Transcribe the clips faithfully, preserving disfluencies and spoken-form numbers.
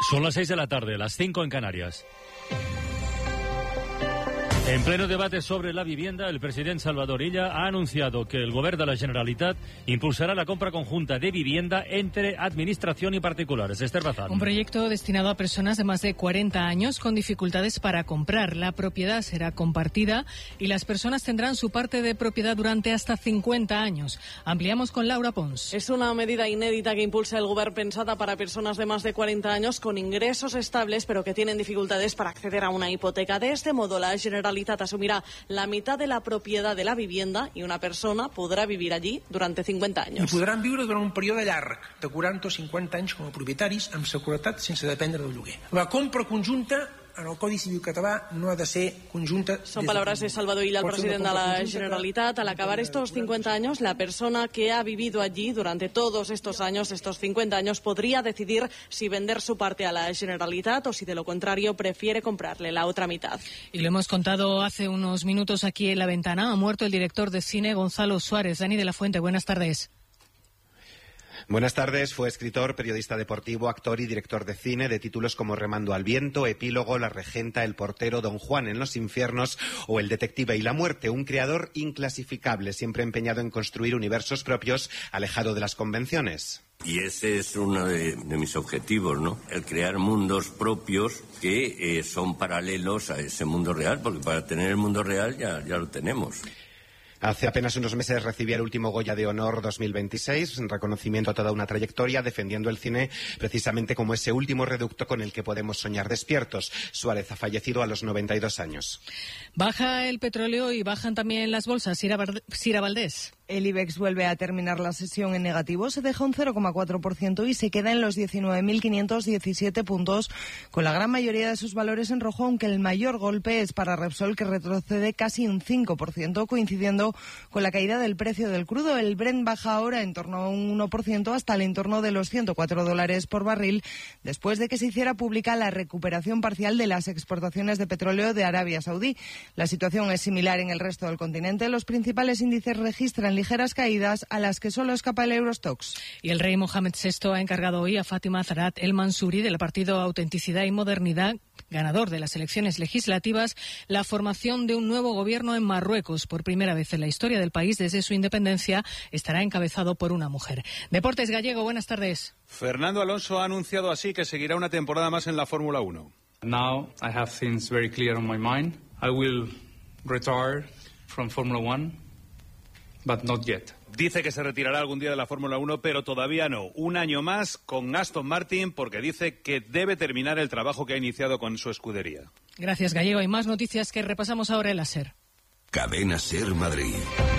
Son las seis de la tarde, las cinco en Canarias. En pleno debate sobre la vivienda, el presidente Salvador Illa ha anunciado que el Govern de la Generalitat impulsará la compra conjunta de vivienda entre administración y particulares. Esther Bazán. Un proyecto destinado a personas de más de cuarenta años con dificultades para comprar. La propiedad será compartida y las personas tendrán su parte de propiedad durante hasta cincuenta años. Ampliamos con Laura Pons. Es una medida inédita que impulsa el Govern, pensada para personas de más de cuarenta años con ingresos estables pero que tienen dificultades para acceder a una hipoteca. De este modo, la Generalitat asumirá la mitad de la propiedad de la vivienda y una persona podrá vivir allí durante cincuenta años. I podran viure durant un període llarg, de quaranta o cinquanta anys com a propietaris, amb seguretat sense dependre del lloguer. La compra conjunta en el Codi Civil català no ha de ser conjunta. Son palabras de Salvador Illa, el presidente de la Generalitat. Al acabar estos cincuenta años, la persona que ha vivido allí durante todos estos años, estos cincuenta años, podría decidir si vender su parte a la Generalitat o si de lo contrario prefiere comprarle la otra mitad. Y lo hemos contado hace unos minutos aquí en La Ventana. Ha muerto el director de cine Gonzalo Suárez. Dani de la Fuente, buenas tardes. Buenas tardes. Fue escritor, periodista deportivo, actor y director de cine de títulos como Remando al viento, Epílogo, La regenta, El portero, Don Juan en los infiernos o El detective y la muerte. Un creador inclasificable, siempre empeñado en construir universos propios, alejado de las convenciones. Y ese es uno de, de mis objetivos, ¿no? El crear mundos propios que eh, son paralelos a ese mundo real, porque para tener el mundo real ya, ya lo tenemos. Hace apenas unos meses recibía el último Goya de Honor dos mil veintiséis, en reconocimiento a toda una trayectoria, defendiendo el cine precisamente como ese último reducto con el que podemos soñar despiertos. Suárez ha fallecido a los noventa y dos años. Baja el petróleo y bajan también las bolsas. Sira Valdés. El IBEX vuelve a terminar la sesión en negativo, se deja un cero coma cuatro por ciento y se queda en los diecinueve mil quinientos diecisiete puntos, con la gran mayoría de sus valores en rojo, aunque el mayor golpe es para Repsol, que retrocede casi un cinco por ciento, coincidiendo con la caída del precio del crudo. El Brent baja ahora en torno a un uno por ciento hasta el entorno de los ciento cuatro dólares por barril, después de que se hiciera pública la recuperación parcial de las exportaciones de petróleo de Arabia Saudí. La situación es similar en el resto del continente. Los principales índices registran ligeras caídas, a las que solo escapa el Eurostoxx. Y el rey Mohamed sexto ha encargado hoy a Fátima Zahrat El Mansouri, del partido Autenticidad y Modernidad, ganador de las elecciones legislativas, la formación de un nuevo gobierno en Marruecos. Por primera vez en la historia del país, desde su independencia, estará encabezado por una mujer. Deportes Gallego, buenas tardes. Fernando Alonso ha anunciado así que seguirá una temporada más en la Fórmula uno. Now I have things very clear on my mind. I will retire from Formula One. But not yet. Dice que se retirará algún día de la Fórmula uno, pero todavía no. Un año más con Aston Martin, porque dice que debe terminar el trabajo que ha iniciado con su escudería. Gracias, Gallego. Hay más noticias que repasamos ahora en la SER. Cadena SER Madrid.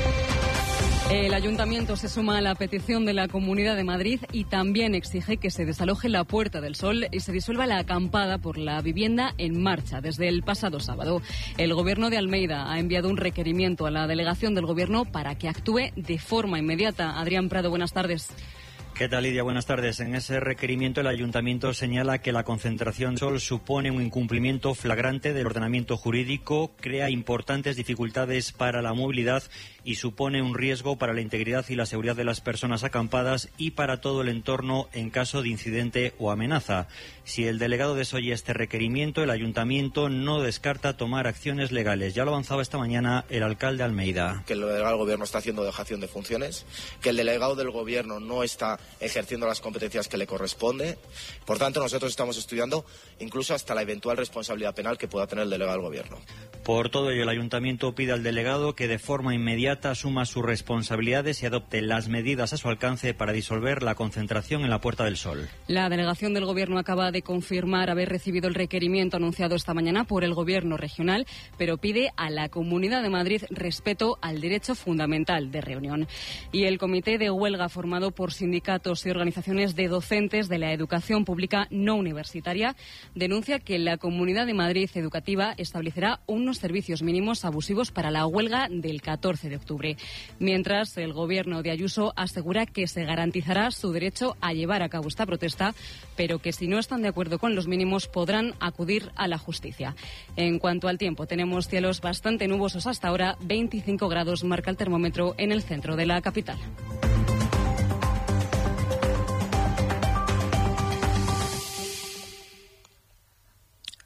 El Ayuntamiento se suma a la petición de la Comunidad de Madrid y también exige que se desaloje la Puerta del Sol y se disuelva la acampada por la vivienda en marcha desde el pasado sábado. El Gobierno de Almeida ha enviado un requerimiento a la delegación del Gobierno para que actúe de forma inmediata. Adrián Prado, buenas tardes. ¿Qué tal, Lidia? Buenas tardes. En ese requerimiento el Ayuntamiento señala que la concentración Sol supone un incumplimiento flagrante del ordenamiento jurídico, crea importantes dificultades para la movilidad y supone un riesgo para la integridad y la seguridad de las personas acampadas y para todo el entorno en caso de incidente o amenaza. Si el delegado desoye este requerimiento, el Ayuntamiento no descarta tomar acciones legales. Ya lo avanzaba esta mañana el alcalde Almeida. Que el delegado del Gobierno está haciendo dejación de funciones, que el delegado del Gobierno no está ejerciendo las competencias que le corresponde. Por tanto, nosotros estamos estudiando incluso hasta la eventual responsabilidad penal que pueda tener el delegado del Gobierno. Por todo ello, el Ayuntamiento pide al delegado que de forma inmediata asuma sus responsabilidades y adopte las medidas a su alcance para disolver la concentración en la Puerta del Sol. La delegación del Gobierno acaba de confirmar haber recibido el requerimiento anunciado esta mañana por el Gobierno regional, pero pide a la Comunidad de Madrid respeto al derecho fundamental de reunión. Y el comité de huelga formado por sindicatos y organizaciones de docentes de la educación pública no universitaria denuncia que la Comunidad de Madrid Educativa establecerá unos servicios mínimos abusivos para la huelga del catorce de octubre. Mientras, el Gobierno de Ayuso asegura que se garantizará su derecho a llevar a cabo esta protesta, pero que si no están de acuerdo con los mínimos podrán acudir a la justicia. En cuanto al tiempo, tenemos cielos bastante nubosos hasta ahora, veinticinco grados marca el termómetro en el centro de la capital.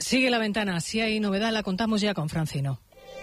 Sigue La Ventana. Si hay novedad, la contamos ya con Francino.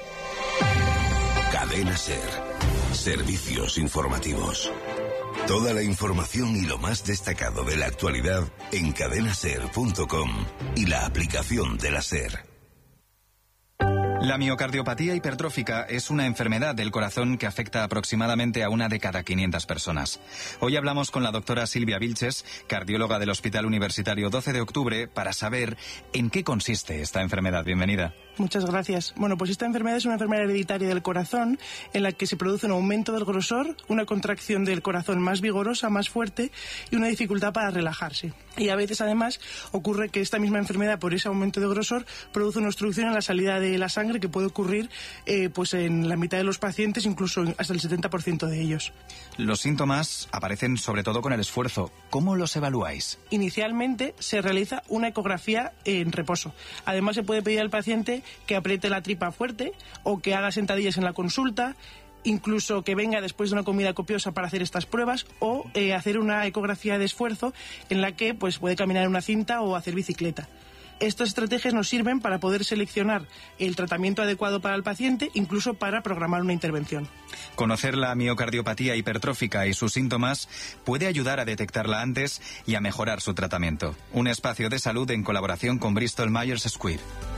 Cadena SER. Servicios informativos. Toda la información y lo más destacado de la actualidad en cadena ser punto com y la aplicación de la SER. La miocardiopatía hipertrófica es una enfermedad del corazón que afecta aproximadamente a una de cada quinientas personas. Hoy hablamos con la doctora Silvia Vilches, cardióloga del Hospital Universitario doce de octubre, para saber en qué consiste esta enfermedad. Bienvenida. Muchas gracias. Bueno, pues esta enfermedad es una enfermedad hereditaria del corazón en la que se produce un aumento del grosor, una contracción del corazón más vigorosa, más fuerte y una dificultad para relajarse. Y a veces, además, ocurre que esta misma enfermedad, por ese aumento de grosor, produce una obstrucción en la salida de la sangre que puede ocurrir eh, pues en la mitad de los pacientes, incluso hasta el setenta por ciento de ellos. Los síntomas aparecen sobre todo con el esfuerzo. ¿Cómo los evaluáis? Inicialmente se realiza una ecografía en reposo. Además, se puede pedir al paciente que apriete la tripa fuerte o que haga sentadillas en la consulta, incluso que venga después de una comida copiosa para hacer estas pruebas, o eh, hacer una ecografía de esfuerzo en la que pues, puede caminar en una cinta o hacer bicicleta. Estas estrategias nos sirven para poder seleccionar el tratamiento adecuado para el paciente, incluso para programar una intervención. Conocer la miocardiopatía hipertrófica y sus síntomas puede ayudar a detectarla antes y a mejorar su tratamiento. Un espacio de salud en colaboración con Bristol Myers Squibb.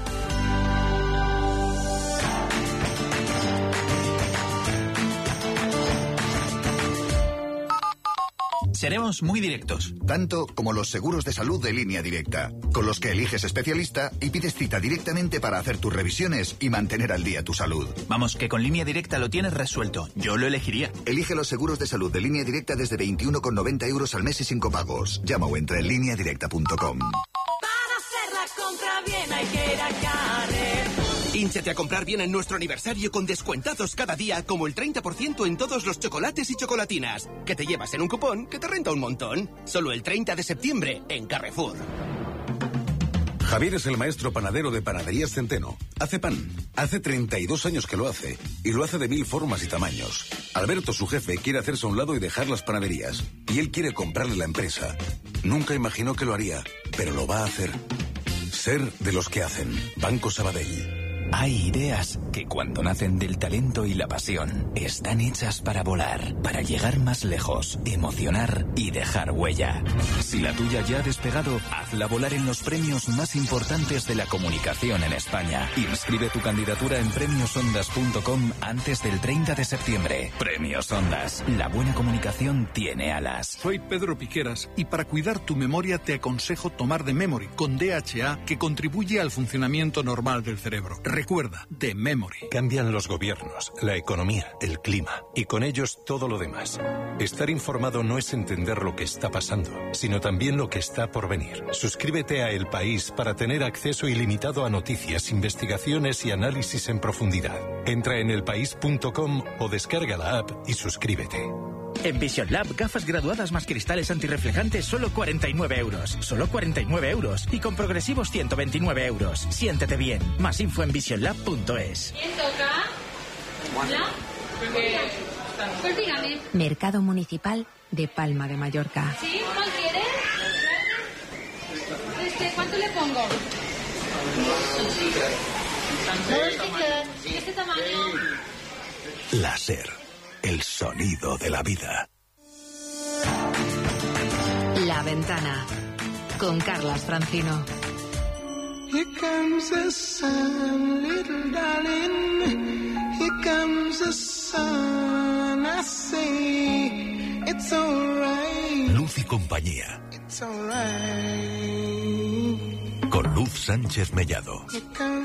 Seremos muy directos. Tanto como los seguros de salud de Línea Directa, con los que eliges especialista y pides cita directamente para hacer tus revisiones y mantener al día tu salud. Vamos, que con Línea Directa lo tienes resuelto. Yo lo elegiría. Elige los seguros de salud de Línea Directa desde veintiuno con noventa euros al mes y sin copagos. Llama o entra en línea directa punto com. Para hacer la compra bien hay que ir a Carrefour. Hínchate a comprar bien en nuestro aniversario con descuentazos cada día, como el treinta por ciento en todos los chocolates y chocolatinas, que te llevas en un cupón que te renta un montón. Solo el treinta de septiembre en Carrefour. Javier es el maestro panadero de Panaderías Centeno. Hace pan. Hace treinta y dos años que lo hace. Y lo hace de mil formas y tamaños. Alberto, su jefe, quiere hacerse a un lado y dejar las panaderías. Y él quiere comprarle la empresa. Nunca imaginó que lo haría, pero lo va a hacer. Ser de los que hacen. Banco Sabadell. Hay ideas que cuando nacen del talento y la pasión están hechas para volar, para llegar más lejos, emocionar y dejar huella. Si la tuya ya ha despegado, hazla volar en los premios más importantes de la comunicación en España. Inscribe tu candidatura en premios ondas punto com antes del treinta de septiembre. Premios Ondas. La buena comunicación tiene alas. Soy Pedro Piqueras y para cuidar tu memoria te aconsejo tomar The Memory con D H A, que contribuye al funcionamiento normal del cerebro. Recuerda, The Memory. Cambian los gobiernos, la economía, el clima y con ellos todo lo demás. Estar informado no es entender lo que está pasando, sino también lo que está por venir. Suscríbete a El País para tener acceso ilimitado a noticias, investigaciones y análisis en profundidad. Entra en el país punto com o descarga la app y suscríbete. En Vision Lab, gafas graduadas más cristales antirreflejantes, solo cuarenta y nueve euros. Solo cuarenta y nueve euros. Y con progresivos ciento veintinueve euros. Siéntete bien. Más info en vision lab punto es. ¿Quién toca? ¿Hola? Pues dígame. Mercado Municipal de Palma de Mallorca. ¿Sí? ¿Cuál quieres? Este, ¿cuánto le pongo? Este, este tamaño. La SER. El sonido de la vida. La Ventana con Carlas Francino. Here comes the sun, little darling. Here comes the sun. I say it's alright. Luz y compañía. It's alright. Con Luz Sánchez Mellado.